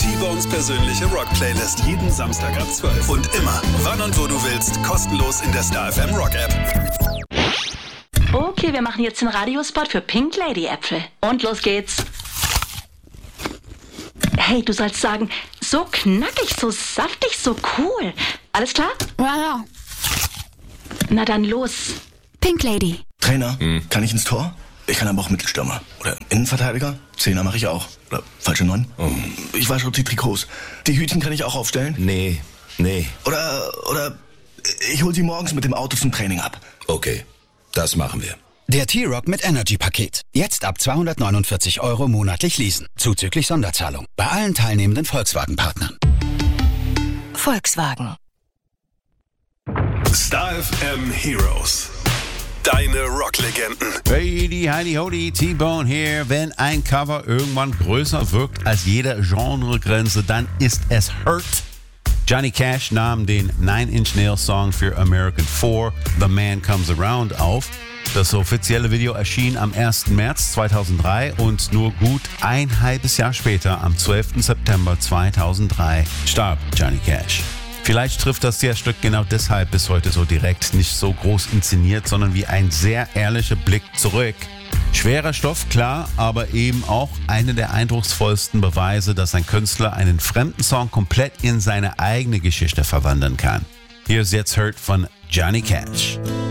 T-Bones persönliche Rock-Playlist. Jeden Samstag ab 12. Und immer, wann und wo du willst, kostenlos in der Star FM Rock-App. Okay, wir machen jetzt den Radiospot für Pink Lady Äpfel. Und los geht's. Hey, du sollst sagen, so knackig, so saftig, so cool. Alles klar? Ja. Na dann los. Pink Lady. Trainer, kann ich ins Tor? Ich kann aber auch Mittelstürmer. Oder Innenverteidiger? Zehner mache ich auch. Oder falsche 9? Ich wasche die Trikots. Die Hütchen kann ich auch aufstellen? Nee. Oder ich hol sie morgens mit dem Auto zum Training ab. Okay, das machen wir. Der T-Rock mit Energy-Paket. Jetzt ab 249 € monatlich leasen. Zuzüglich Sonderzahlung. Bei allen teilnehmenden Volkswagen-Partnern. Volkswagen. Star FM Heroes. Deine Rocklegenden. Hey, Heidi Hodi, T-Bone hier. Wenn ein Cover irgendwann größer wirkt als jede Genregrenze, dann ist es Hurt. Johnny Cash nahm den 9-Inch-Nails-Song für American 4, The Man Comes Around, auf. Das offizielle Video erschien am 1. März 2003 und nur gut ein halbes Jahr später, am 12. September 2003, starb Johnny Cash. Vielleicht trifft das Stück genau deshalb bis heute so direkt, nicht so groß inszeniert, sondern wie ein sehr ehrlicher Blick zurück. Schwerer Stoff, klar, aber eben auch eine der eindrucksvollsten Beweise, dass ein Künstler einen fremden Song komplett in seine eigene Geschichte verwandeln kann. Hier ist jetzt Hurt von Johnny Cash.